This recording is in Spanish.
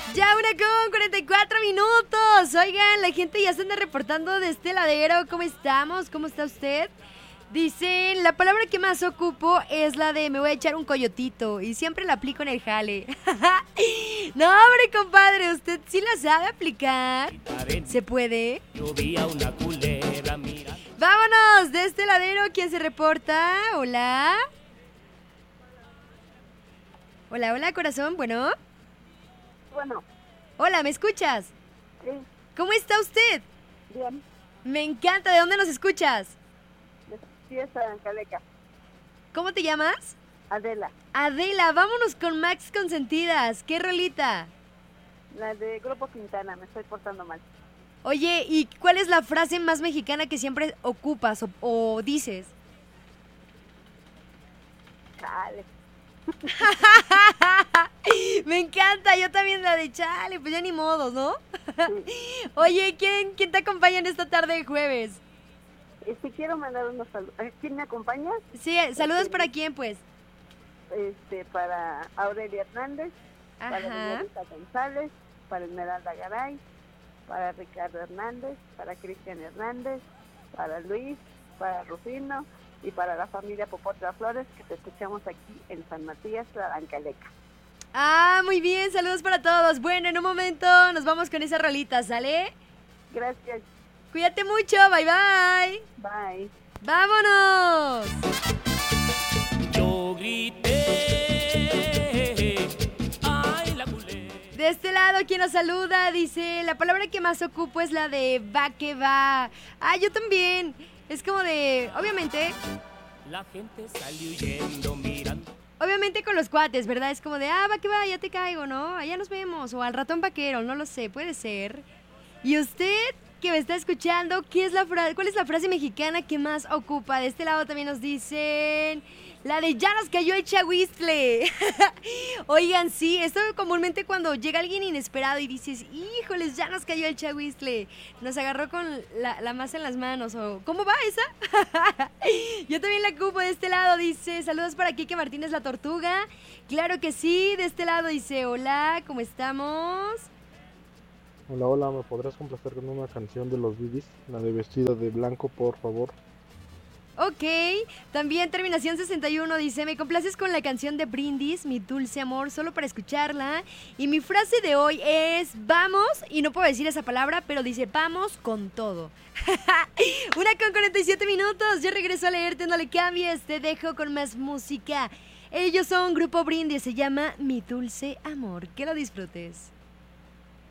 Ya 1:44. Oigan, la gente ya se anda reportando de este ladero. ¿Cómo estamos? ¿Cómo está usted? Dicen, la palabra que más ocupo es la de me voy a echar un coyotito y siempre la aplico en el jale. No, hombre, compadre, ¿usted sí la sabe aplicar? ¿Se puede? Vámonos, de este ladero, ¿quién se reporta? Hola. Hola, hola, corazón, bueno. Bueno, Hola, ¿me escuchas? sí, ¿Cómo está usted? bien, Me encanta, ¿de dónde nos escuchas? de fiesta en Caleca. ¿Cómo te llamas? Adela, Adela, vámonos con Max Consentidas. ¿Qué rolita? la de Grupo Quintana, me estoy portando mal. Oye, ¿y cuál es la frase más mexicana que siempre ocupas o dices? Chale. Me encanta, yo también la de chale, pues ya ni modos, ¿no? Sí. Oye, ¿quién te acompaña en esta tarde de jueves? Si quiero mandar unos saludos. ¿Quién me acompaña? Sí, saludos para quién, pues. Para Aurelia Hernández, para Ajá. Señorita González, para Esmeralda Garay, para Ricardo Hernández, para Cristian Hernández, para Luis, para Rufino y para la familia Popotla Flores, que te escuchamos aquí en San Matías, Tlancaleca. Ah, muy bien, saludos para todos. Bueno, en un momento nos vamos con esa rolita, ¿sale? Gracias, Cuídate mucho, bye bye. bye. ¡Vámonos! Yo grité, ay, la culé. De este lado, quien nos saluda, dice, la palabra que más ocupo es la de va que va. Ah, yo también. Es como de, obviamente La gente salió huyendo mirando. con los cuates, ¿verdad? Es como de, va que va, ya te caigo, ¿no? Allá nos vemos. O al ratón vaquero, no lo sé, puede ser. ¿Y usted que me está escuchando, cuál es la frase mexicana que más ocupa? De este lado también nos dicen la de ya nos cayó el chahuiztle. Oigan, sí, esto comúnmente cuando llega alguien inesperado y dices, híjoles, ya nos cayó el chahuiztle. Nos agarró con la masa en las manos. O ¿cómo va esa? Yo también la ocupo de este lado, dice, saludos para Kike Martínez la Tortuga. Claro que sí, de este lado dice, hola, ¿cómo estamos? Hola, hola, ¿me podrás complacer con una canción de los Bee Gees? La de Vestida de Blanco, por favor. Ok, también terminación 61 dice, me complaces con la canción de Brindis, Mi Dulce Amor, solo para escucharla. Y mi frase de hoy es, vamos, y no puedo decir esa palabra, pero dice, vamos con todo. 1:47, yo regreso a leerte, no le cambies, te dejo con más música. Ellos son Grupo Brindis, se llama Mi Dulce Amor, que lo disfrutes.